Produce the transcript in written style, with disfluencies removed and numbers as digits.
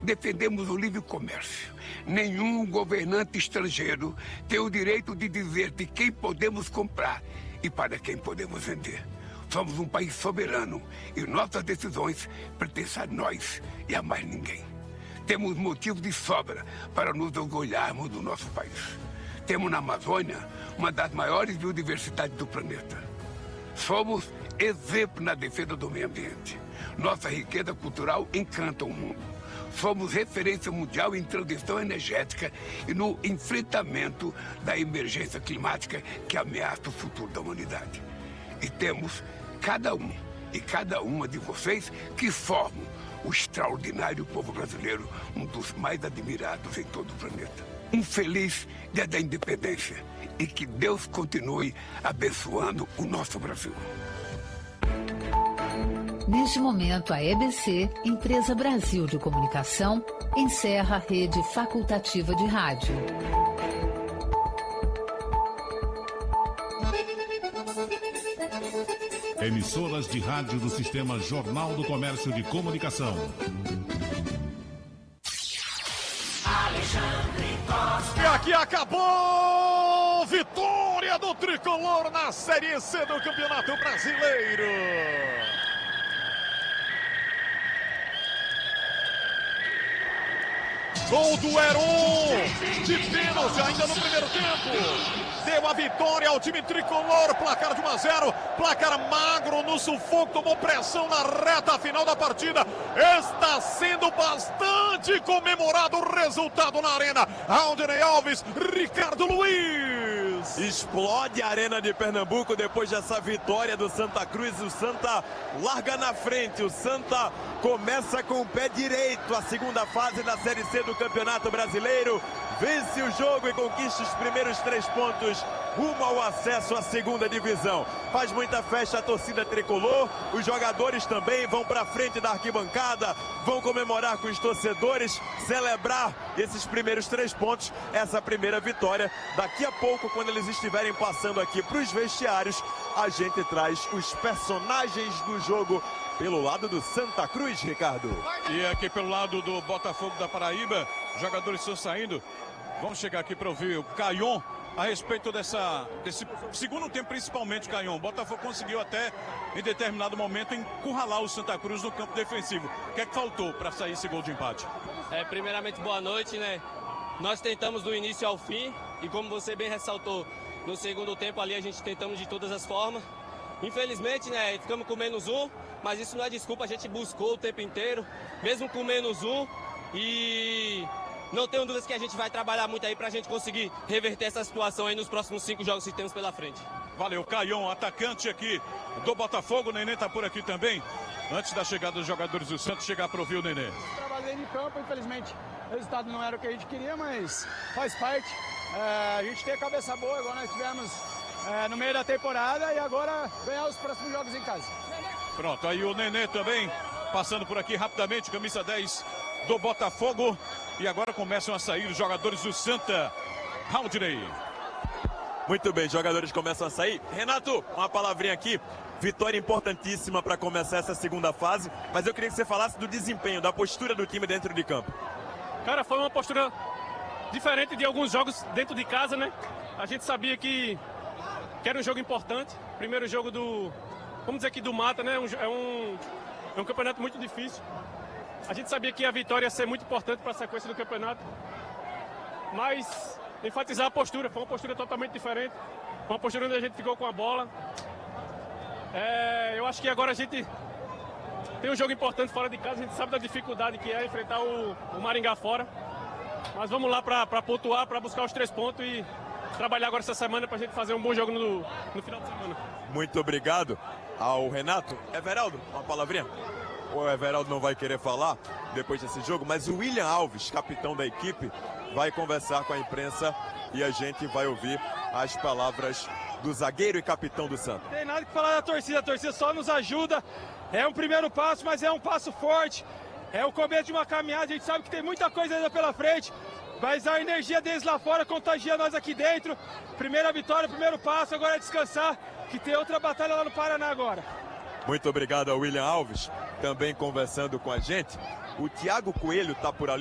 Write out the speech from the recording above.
Defendemos o livre comércio. Nenhum governante estrangeiro tem o direito de dizer de quem podemos comprar e para quem podemos vender. Somos um país soberano e nossas decisões pertencem a nós e a mais ninguém. Temos motivos de sobra para nos orgulharmos do nosso país. Temos na Amazônia uma das maiores biodiversidades do planeta. Somos exemplo na defesa do meio ambiente. Nossa riqueza cultural encanta o mundo. Somos referência mundial em transição energética e no enfrentamento da emergência climática que ameaça o futuro da humanidade. E temos cada um e cada uma de vocês que formam o extraordinário povo brasileiro, um dos mais admirados em todo o planeta. Um feliz Dia da Independência e que Deus continue abençoando o nosso Brasil. Neste momento, a EBC, Empresa Brasil de Comunicação, encerra a rede facultativa de rádio. Emissoras de rádio do Sistema Jornal do Comércio de Comunicação. Alexandre Costa. E aqui acabou! Vitória do Tricolor na Série C do Campeonato Brasileiro. Gol do Heron, de pênalti ainda no primeiro tempo. Deu a vitória ao time tricolor, placar de 1-0. Placar magro no sufoco, tomou pressão na reta final da partida. Está sendo bastante comemorado o resultado na arena. Aldinei Alves, Ricardo Luiz. Explode a Arena de Pernambuco depois dessa vitória do Santa Cruz. O Santa larga na frente, o Santa começa com o pé direito a segunda fase da Série C do Campeonato Brasileiro. Vence o jogo e conquista os primeiros 3 pontos rumo ao acesso à segunda divisão. Faz muita festa a torcida tricolor, os jogadores também vão para frente da arquibancada, vão comemorar com os torcedores, celebrar esses primeiros 3 pontos, essa primeira vitória. Daqui a pouco, quando eles estiverem passando aqui para os vestiários, a gente traz os personagens do jogo pelo lado do Santa Cruz, Ricardo. E aqui pelo lado do Botafogo da Paraíba, jogadores estão saindo. Vamos chegar aqui para ouvir o Caion a respeito desse segundo tempo, principalmente, Caion. O Botafogo conseguiu até, em determinado momento, encurralar o Santa Cruz no campo defensivo. O que é que faltou para sair esse gol de empate? Primeiramente, boa noite, né? Nós tentamos do início ao fim e, como você bem ressaltou, no segundo tempo ali a gente tentamos de todas as formas. Infelizmente, né, ficamos com -1, mas isso não é desculpa, a gente buscou o tempo inteiro, mesmo com -1, e não tenho dúvidas que a gente vai trabalhar muito aí pra gente conseguir reverter essa situação aí nos próximos 5 jogos que temos pela frente. Valeu, Caion, atacante aqui do Botafogo. O Nenê tá por aqui também. Antes da chegada dos jogadores do Santos, chegar para ouvir o Nenê. Trabalhei no campo, infelizmente o resultado não era o que a gente queria, mas faz parte. A gente tem a cabeça boa, igual nós tivemos no meio da temporada, e agora ganhar os próximos jogos em casa. Pronto, aí o Nenê também passando por aqui rapidamente, camisa 10 do Botafogo. E agora começam a sair os jogadores do Santa. Aldinei. Muito bem, jogadores começam a sair. Renato, uma palavrinha aqui. Vitória importantíssima para começar essa segunda fase. Mas eu queria que você falasse do desempenho, da postura do time dentro de campo. Cara, foi uma postura diferente de alguns jogos dentro de casa, né? A gente sabia que era um jogo importante. Primeiro jogo vamos dizer aqui do mata, né? É um campeonato muito difícil. A gente sabia que a vitória ia ser muito importante para a sequência do campeonato. Mas enfatizar a postura, foi uma postura totalmente diferente. Uma postura onde a gente ficou com a bola. Eu acho que agora a gente tem um jogo importante fora de casa. A gente sabe da dificuldade que é enfrentar o Maringá fora. Mas vamos lá para pontuar, para buscar os 3 pontos e trabalhar agora essa semana para a gente fazer um bom jogo no final de semana. Muito obrigado ao Renato. Everaldo, uma palavrinha? O Everaldo não vai querer falar depois desse jogo, mas o William Alves, capitão da equipe, vai conversar com a imprensa e a gente vai ouvir as palavras do zagueiro e capitão do Santos. Não tem nada que falar da torcida, a torcida só nos ajuda. É um primeiro passo, mas é um passo forte. É o começo de uma caminhada, a gente sabe que tem muita coisa ainda pela frente. Mas a energia deles lá fora contagia nós aqui dentro. Primeira vitória, primeiro passo, agora é descansar, que tem outra batalha lá no Paraná agora. Muito obrigado ao William Alves, também conversando com a gente. O Thiago Coelho está por ali.